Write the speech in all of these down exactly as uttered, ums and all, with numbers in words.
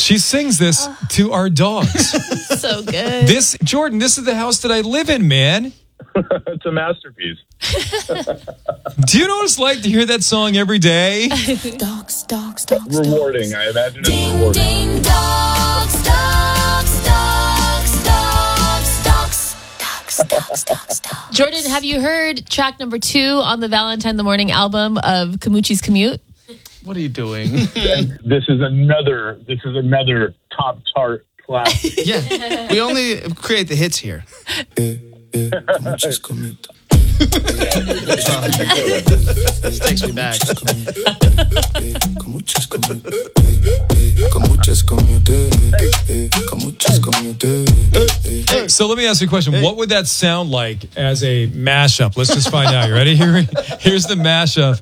She sings this uh, to our dogs. So good. This, Jordan, this is the house that I live in, man. It's a masterpiece. Do you know what it's like to hear that song every day? Dogs, dogs, dogs. Rewarding. Dogs. I imagine it's ding, rewarding. Ding, dogs, dogs, dogs, dogs, dogs, dogs, dogs, dogs, dogs. Jordan, have you heard track number two on the Valentine the Morning album of Kamuchi's Commute? What are you doing? This is another. This is another top chart classic. Yeah, we only create the hits here. This takes me back. So let me ask you a question. What would that sound like as a mashup? Let's just find out. You ready? Here, here's the mashup.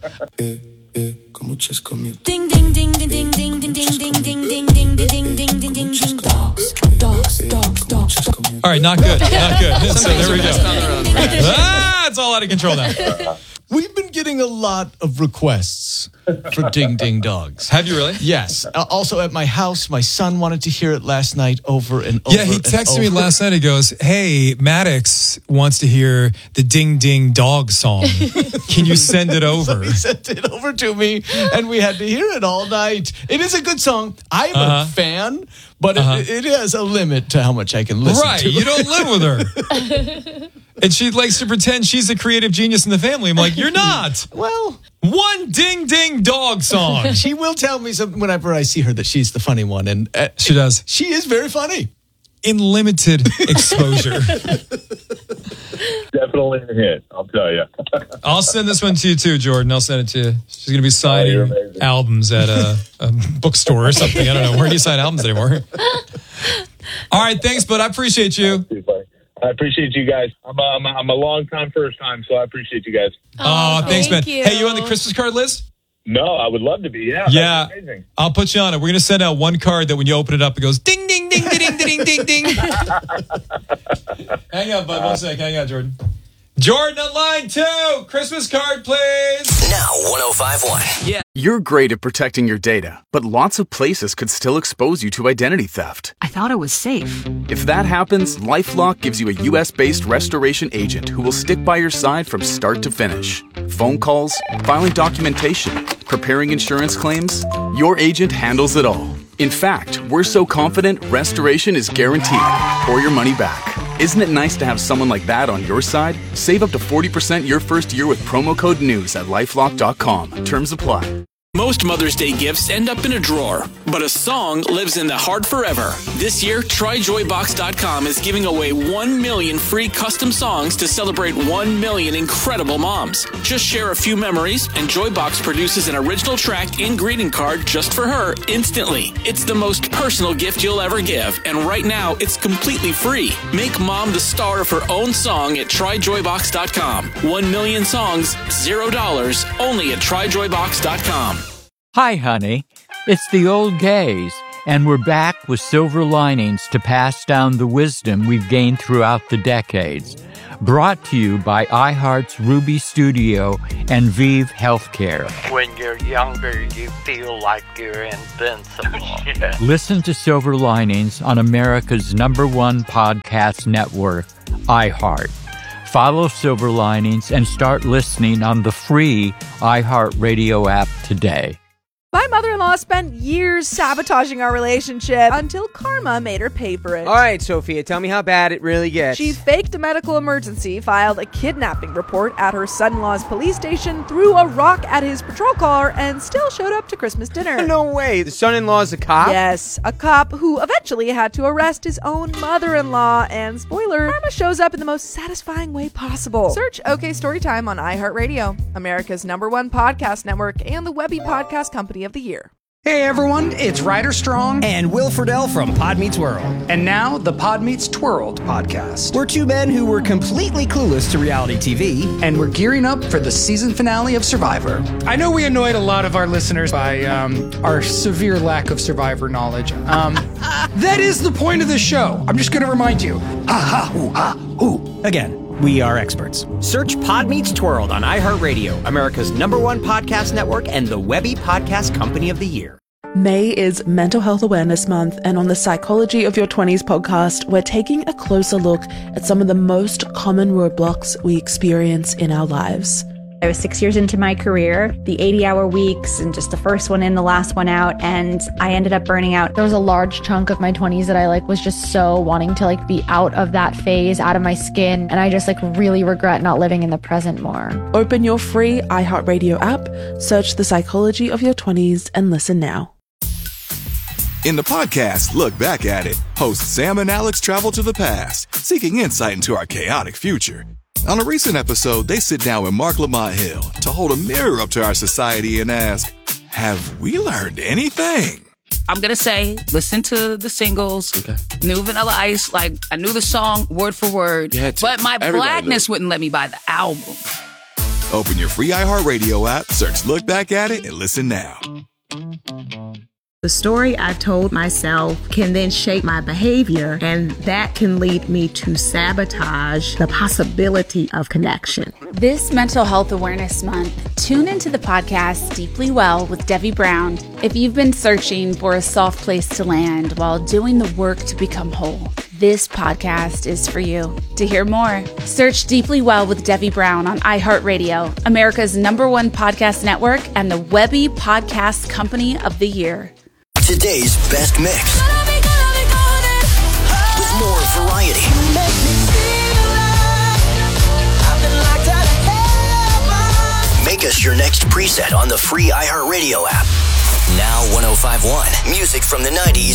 Ding ding ding ding ding ding ding ding ding ding ding ding ding ding ding ding ding dogs dogs dogs dogs. All right, not good, not good. So there we go. Ah, it's all out of control now. We've been getting a lot of requests for Ding Ding Dogs. Have you really? Yes. Uh, also at my house, my son wanted to hear it last night over and over. Yeah, he texted me last night. He goes, "Hey, Maddox wants to hear the Ding Ding Dog song. Can you send it over?" So he sent it over to me, and we had to hear it all night. It is a good song. I'm uh-huh. a fan, but uh-huh. it, it has a limit to how much I can listen right. to. Right, you don't live with her. And she likes to pretend she's a creative genius in the family. I'm like, you're not. Well, one Ding Ding Dog song. She will tell me something whenever I see her that she's the funny one. And uh, she does. She is very funny. In limited exposure. Definitely a hit, I'll tell you. I'll send this one to you too, Jordan. I'll send it to you. She's going to be signing oh, albums at a, a bookstore or something. I don't know. Where do you sign albums anymore? All right, thanks, bud. I appreciate you. I appreciate you guys. I'm a, I'm a, I'm a long time first time, so I appreciate you guys. Oh, oh thanks, thank man. You. Hey, you on the Christmas card list? No, I would love to be. Yeah. Yeah. Amazing. I'll put you on it. We're going to send out one card that when you open it up, it goes ding, ding, ding, ding, ding, ding, ding. Hang on, bud. One sec. Hang on, Jordan. Jordan on line two. Christmas card, please. Now, one oh five point one. Yeah. You're great at protecting your data, but lots of places could still expose you to identity theft. I thought it was safe. If that happens, LifeLock gives you a U S-based restoration agent who will stick by your side from start to finish. Phone calls, filing documentation, preparing insurance claims, your agent handles it all. In fact, we're so confident restoration is guaranteed or your money back. Isn't it nice to have someone like that on your side? Save up to forty percent your first year with promo code NEWS at lifelock dot com. Terms apply. Most Mother's Day gifts end up in a drawer, but a song lives in the heart forever. This year, try joy box dot com is giving away one million free custom songs to celebrate one million incredible moms. Just share a few memories, and Joybox produces an original track and greeting card just for her instantly. It's the most personal gift you'll ever give, and right now, it's completely free. Make mom the star of her own song at try joy box dot com. One million songs, zero dollars, only at try joy box dot com. Hi, honey. It's the old gays, and we're back with silver linings to pass down the wisdom we've gained throughout the decades. Brought to you by iHeart's Ruby Studio and Vive Healthcare. When you're younger, you feel like you're invincible. Yeah. Listen to Silver Linings on America's number one podcast network, iHeart. Follow Silver Linings and start listening on the free iHeartRadio app today. My mother-in-law spent years sabotaging our relationship until karma made her pay for it. All right, Sophia, tell me how bad it really gets. She faked a medical emergency, filed a kidnapping report at her son-in-law's police station, threw a rock at his patrol car, and still showed up to Christmas dinner. No way. The son-in-law's a cop? Yes, a cop who eventually had to arrest his own mother-in-law. And spoiler, karma shows up in the most satisfying way possible. Search OK Storytime on iHeartRadio, America's number one podcast network, and the Webby Podcast Company of the Year. Hey everyone, it's Ryder Strong and Will Friedle from Pod Meets World. And now the Pod Meets Twirled podcast. We're two men who were completely clueless to reality T V. And we're gearing up for the season finale of Survivor. I know we annoyed a lot of our listeners by um, our severe lack of Survivor knowledge. Um, that is the point of the show. I'm just going to remind you. Ah, ha, ooh, ah, ooh. Again. We are experts. Search Pod Meets Twirled on iHeartRadio, America's number one podcast network and the Webby Podcast Company of the Year. May is Mental Health Awareness Month, and on the Psychology of Your twenties podcast, we're taking a closer look at some of the most common roadblocks we experience in our lives. I was six years into my career, the eighty-hour weeks, and just the first one in, the last one out, and I ended up burning out. There was a large chunk of my twenties that I like was just so wanting to like be out of that phase, out of my skin, and I just like really regret not living in the present more. Open your free iHeartRadio app, search The Psychology of Your twenties, and listen now. In the podcast, Look Back at It, hosts Sam and Alex travel to the past, seeking insight into our chaotic future. On a recent episode, they sit down with Mark Lamont Hill to hold a mirror up to our society and ask, have we learned anything? I'm going to say, listen to the singles, okay. New Vanilla Ice, like I knew the song word for word, but my Everybody blackness wouldn't let me buy the album. Open your free iHeartRadio app, search Look Back at It, and listen now. The story I've told myself can then shape my behavior, and that can lead me to sabotage the possibility of connection. This Mental Health Awareness Month, tune into the podcast Deeply Well with Debbie Brown. If you've been searching for a soft place to land while doing the work to become whole, this podcast is for you. To hear more, search Deeply Well with Debbie Brown on iHeartRadio, America's number one podcast network and the Webby Podcast Company of the Year. Today's best mix with more variety. Make us your next preset on the free iHeartRadio app. Now one oh five point one, music from the nineties